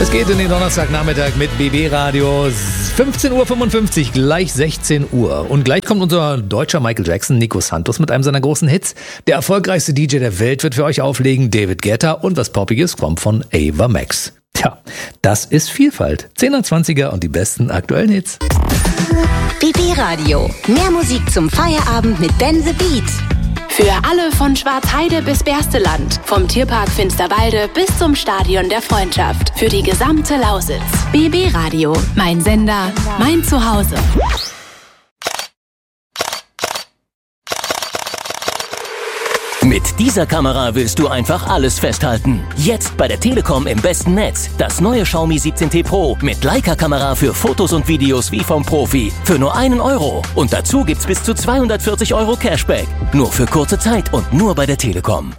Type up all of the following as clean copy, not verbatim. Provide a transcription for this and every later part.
Es geht in den Donnerstagnachmittag mit BB Radio. 15.55 Uhr, gleich 16 Uhr. Und gleich kommt unser deutscher Michael Jackson, Nico Santos, mit einem seiner großen Hits. Der erfolgreichste DJ der Welt wird für euch auflegen, David Guetta. Und was Poppiges kommt von Ava Max. Tja, das ist Vielfalt. 10er, 20er und die besten aktuellen Hits. BB Radio. Mehr Musik zum Feierabend mit Ben the Beat. Für alle von Schwarzheide bis Bersteland. Vom Tierpark Finsterwalde bis zum Stadion der Freundschaft. Für die gesamte Lausitz. BB Radio. Mein Sender, mein Zuhause. Mit dieser Kamera willst du einfach alles festhalten. Jetzt bei der Telekom im besten Netz. Das neue Xiaomi 17T Pro mit Leica-Kamera für Fotos und Videos wie vom Profi. Für nur €1. Und dazu gibt's bis zu 240 € Cashback. Nur für kurze Zeit und nur bei der Telekom.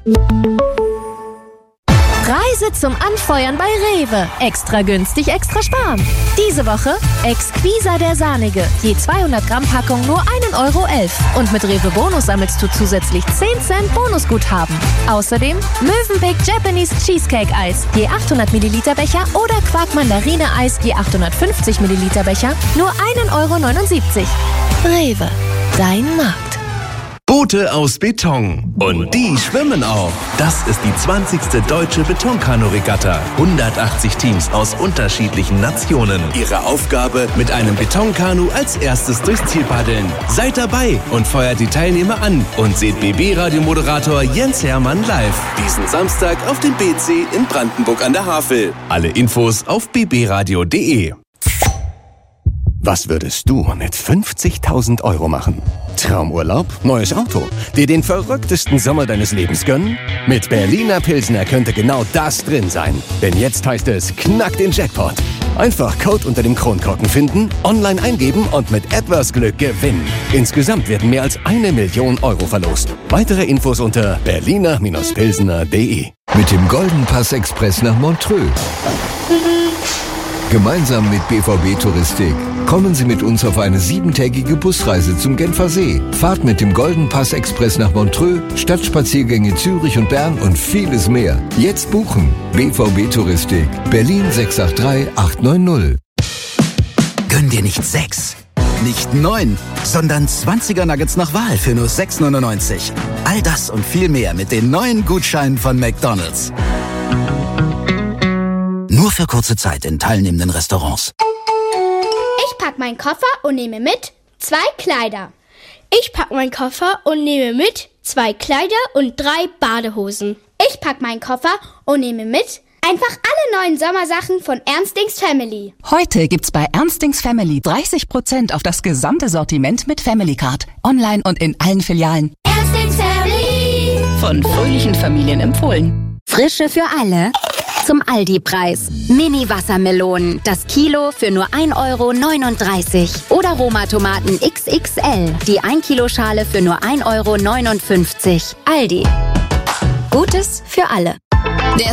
Preise zum Anfeuern bei Rewe. Extra günstig, extra sparen. Diese Woche Exquisa der Sahnige. Je 200 Gramm Packung nur €1,11. Und mit Rewe Bonus sammelst du zusätzlich 10 Cent Bonusguthaben. Außerdem Mövenpick Japanese Cheesecake Eis. Je 800 Milliliter Becher oder Quark Mandarine Eis. Je 850 Milliliter Becher. Nur €1,79. Rewe. Dein Markt. Boote aus Beton. Und die schwimmen auch. Das ist die 20. Deutsche Betonkanu-Regatta. 180 Teams aus unterschiedlichen Nationen. Ihre Aufgabe, mit einem Betonkanu als erstes durchs Ziel paddeln. Seid dabei und feuert die Teilnehmer an. Und seht BB-Radio-Moderator Jens Hermann live. Diesen Samstag auf dem BC in Brandenburg an der Havel. Alle Infos auf bbradio.de. Was würdest du mit 50.000 € machen? Traumurlaub? Neues Auto? Dir den verrücktesten Sommer deines Lebens gönnen? Mit Berliner Pilsner könnte genau das drin sein. Denn jetzt heißt es, knack den Jackpot. Einfach Code unter dem Kronkorken finden, online eingeben und mit etwas Glück gewinnen. Insgesamt werden mehr als 1 Million € verlost. Weitere Infos unter berliner-pilsner.de. Mit dem Golden Pass Express nach Montreux. Gemeinsam mit BVB Touristik kommen Sie mit uns auf eine 7-tägige Busreise zum Genfer See. Fahrt mit dem Golden Pass Express nach Montreux, Stadtspaziergänge Zürich und Bern und vieles mehr. Jetzt buchen. BVB Touristik. Berlin 683 890. Gönn dir nicht 6, nicht 9, sondern 20er Nuggets nach Wahl für nur 6,99. All das und viel mehr mit den neuen Gutscheinen von McDonald's. Nur für kurze Zeit in teilnehmenden Restaurants. Ich pack meinen Koffer und nehme mit 2 Kleider. Ich pack meinen Koffer und nehme mit 2 Kleider und 3 Badehosen. Ich pack meinen Koffer und nehme mit einfach alle neuen Sommersachen von Ernstings Family. Heute gibt's bei Ernstings Family 30% auf das gesamte Sortiment mit Family Card. Online und in allen Filialen. Ernstings Family. Von fröhlichen Familien empfohlen. Frische für alle. Zum Aldi-Preis. Mini-Wassermelonen. Das Kilo für nur €1,39. Oder Roma-Tomaten XXL. Die 1-Kilo-Schale für nur €1,59. Aldi. Gutes für alle.